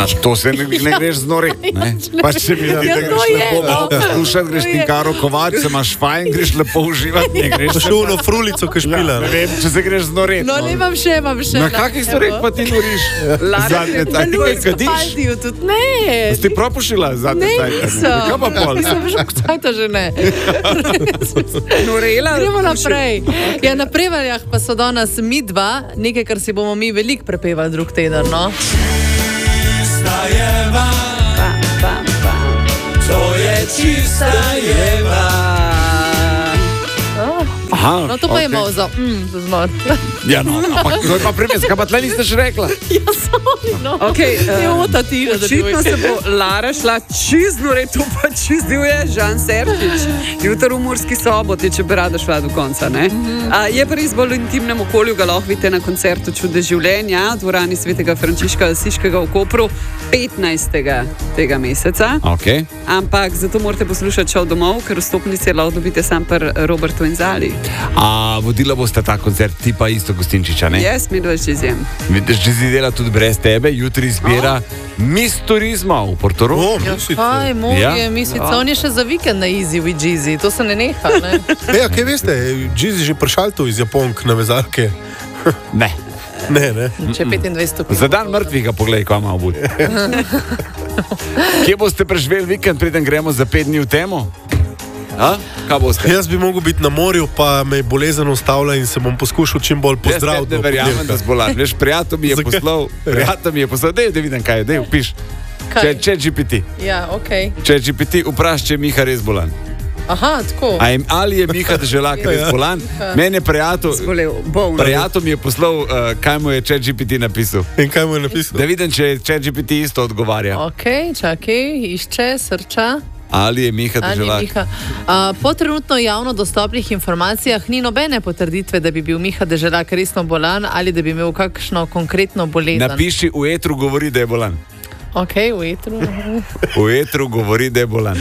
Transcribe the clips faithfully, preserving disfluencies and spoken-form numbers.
To se ne, ne greš znoreti. Pa če mi zdi, da greš lepo malo poslušati, greš Tinkaro Kovač, se imaš fajn, greš lepo uživati, ne greš. Pa še uno frulico, ki špila. Ne vem, če se greš znoreti. No, ne, imam še, imam še. Na kakih stvareh pa ti noriš? Zadnje taj, ti kaj kadiš? Ne. Si ti propušila zadnje taj? Ne, nisem. Kaj pa pol? Nisem že kcajta že ne. Norela. Gremo naprej. Ja, na prevaljah pa so danes mi dva, nekaj, kar si bomo mi veliko prepevali drug teden, no? Čista Eva, Bam, bam, bam. to je čista Eva. Aha, No, to pa je okej. malo za, mm, za zmor. Ja, no, ampak to je pa premes, kaj pa tle niste še rekla? Ja, sorry, no. Okej, Je eh, ota Tina, da Očitno se bo Lara šla čist znoret, to pa čist divje, Žan Serčič. Jutro v Murski Soboti, če bi rada šla do konca, ne? A, je pa res bolj v intimnem okolju, ga lahko vidite na koncertu Čude življenja v dvorani Svetega Frančiška Asiškega v Kopru petnajstega tega meseca. Ok. Ampak zato morate poslušati Šel domov, ker vstopnice lahko dobite sam pri Robertu in Zali. A vodila boste ta koncert, ti pa isto Gostinčiča, ne? Jaz mi dvaš izjem. Vidiš, že si dela tudi brez tebe, jutri izbira Miss Turizma v Portorožu. O, Ja, mislite. kaj, moj Ja. je, mislica, on je še za vikend na Easy with Jeezy, to se ne neha, ne? Ja, kaj veste, Jeezy že prišalto iz Japonk na vezalke. Ne. Ne, ne. Če petindvajset stopinj. Za dan mrtvih ga poglej, ko ima obud. Kje boste preživeli vikend, preden gremo za pet dni v temo? A? Kaj boste? Jaz bi mogel biti na morju, pa me je bolezen ustavila in se bom poskušal čim bolj Jaz pozdraviti. ne verjamem, da zbolan. Veš, prijatelj mi je Zakaj? poslal, prijatelj mi je poslal, dej, da vidim kaj je, dej, upiš. Kaj? Če G P T. Ja, okej. Če G P T vpraš, če je Miha res bolan. Aha, tako. A je, ali je Miha Deželak res bolan? Meni je prijatelj, Zbolel, bolno. prijatelj mi je poslal, uh, kaj mu je Če G P T napisal. In kaj mu je napisal? Da vidim, če Če G P T isto odgovarja. Okej, čakaj, išče, srča. Ali je Miha Ali Deželak? Miha. A, po trenutno javno dostopnih informacijah ni nobene potrditve, da bi bil Miha Deželak resno bolan ali da bi imel kakšno konkretno bolezen. Napiši v etru govori, da je bolan. Ok, v etru. V etru govori, da je bolan.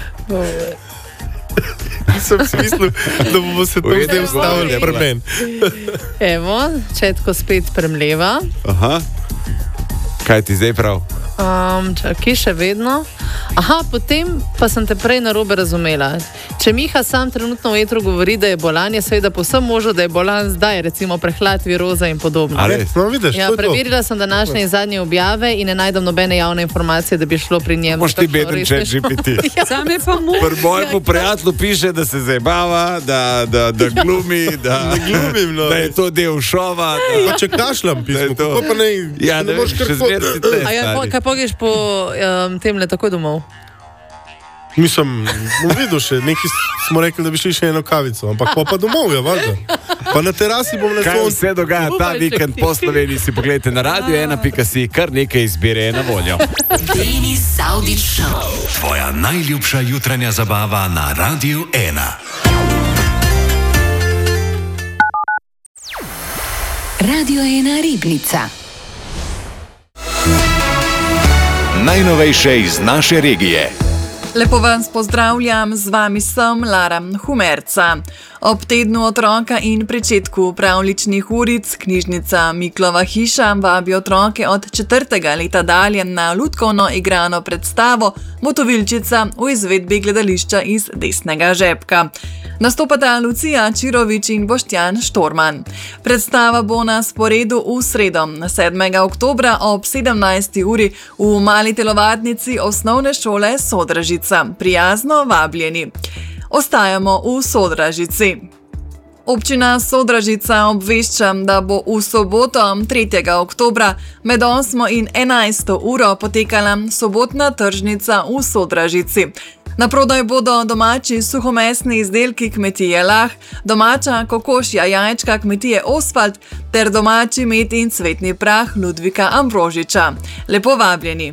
Sem si mislil, da bomo se to Ujete, zdaj ustavili je pri bila. meni. Evo, četko spet premleva. Aha. Kaj ti zdaj prav? Um, čakaj, še vedno. Aha, potem pa sem te prej narobe razumela. Če Miha sam trenutno v etru govori, da je bolan, je seveda povsem možno, da je bolan zdaj, recimo prehlad, viroza in podobno. A res? No, vidiš, Ja, to je to. preverila sem današnje in zadnje objave in ne najdem nobene javne informacije, da bi šlo pri njem. Moš ti beden Če G P T. Sam je pa mu. Pri mojemu prijatelju piše, da se zabava, da, da, da glumi, da, Da glumim, no. da je to del šova. Pa Da, če kašljam Da je pismo, to- kako pa ne, ja, ne moreš veš, kar še tako- zmeraj si tle. A ja, po, stari. kaj pogeš po um, tem le takoj domov? Mislim, bom videl še, neki smo rekli, da bi šli še eno kavico, ampak pa, pa domov, ja, valjda. Pa na terasi bom na Kaj soncu. vse dogaja ta vikend po Sloveniji, si pogledajte na radio ena pika si, kar nekaj izbire je na voljo. Denis Avdić Show. Tvoja najljubša jutranja zabava na Radiu ena. Radio ena Ribnica. Najnovejše iz naše regije. Lepo vas pozdravljam, z vami sem Lara Humerca. Ob tednu otroka in pričetku pravličnih uric knjižnica Miklova hiša vabi otroke od četrtega leta dalje na lutkovno igrano predstavo Motovilčica v izvedbi gledališča iz desnega žepka. Nastopata Lucija Čirovič in Boštjan Štorman. Predstava bo na sporedu v sredo, sedmega oktobra ob sedemnajsti uri v mali telovadnici osnovne šole Sodražica. Prijazno vabljeni. Ostajamo v Sodražici. Občina Sodražica obvešča, da bo v soboto, tretjega oktobra, med osmo in enajsto uro potekala sobotna tržnica v Sodražici. Na prodaj bodo domači suhomesni izdelki kmetije Lah, domača kokošja jajčka kmetije Osfalt ter domači med in cvetni prah Ludvika Ambrožiča. Lepo vabljeni!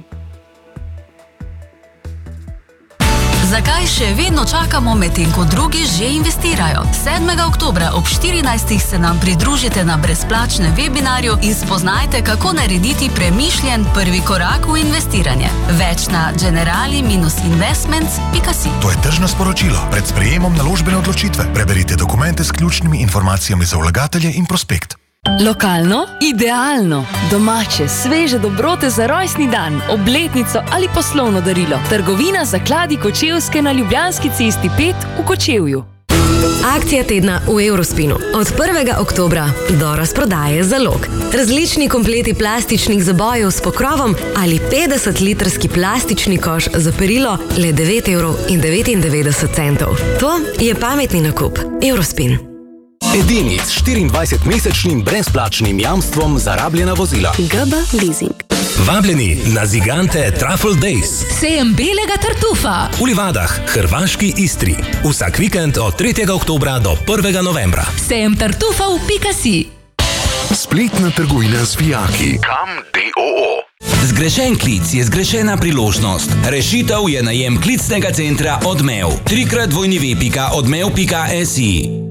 Zakaj še vedno čakamo, medtem ko drugi že investirajo? sedmega oktobra ob štirinajstih se nam pridružite na brezplačnem webinarju in spoznajte, kako narediti premišljen prvi korak v investiranje. Več na generali investments pika si. To je tržno sporočilo. Pred sprejemom naložbene odločitve preberite dokumente s ključnimi informacijami za vlagatelje in prospekt. Lokalno, idealno, domače, sveže dobrote za rojstni dan, obletnico ali poslovno darilo. Trgovina Zakladi Kočevske na Ljubljanski cesti pet v Kočevju. Akcija tedna v Eurospinu. Od prvega oktobra do razprodaje zalog. Različni kompleti plastičnih zabojev s pokrovom ali petdesetlitrski plastični koš za perilo le devet evrov in devetindevetdeset centov. To je pametni nakup. Eurospin. Edini s štiriindvajsetmesečnim brezplačnim jamstvom za rabljena vozila. G B Leasing. Vabljeni na Zigante Truffle Days. Sejem belega tartufa. V Livadah, Hrvaški Istri. Vsak vikend od tretjega oktobra do prvega novembra. Sejem tartufa v pika si. Spletna trgovina z vijaki. Kam D O O. Zgrešen klic je zgrešena priložnost. Rešitev je najem klicnega centra Odmev. Trikrat dvojni ve pika odmev pika si.